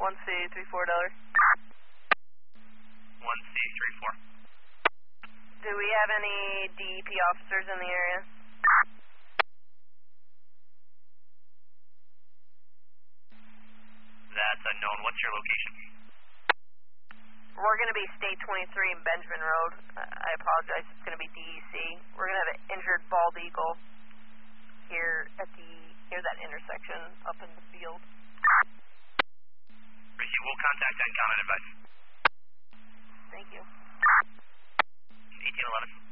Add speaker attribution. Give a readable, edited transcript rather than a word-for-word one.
Speaker 1: 1C34.
Speaker 2: 1C34.
Speaker 1: Do we have any DEP officers in the area?
Speaker 2: That's unknown. What's your location?
Speaker 1: We're going to be State 23 in Benjamin Road. I apologize. It's going to be DEC. We're going to have an injured bald eagle here at near that intersection up in the field.
Speaker 2: Receive. We'll contact that comment advice.
Speaker 1: Thank you.
Speaker 2: 1811.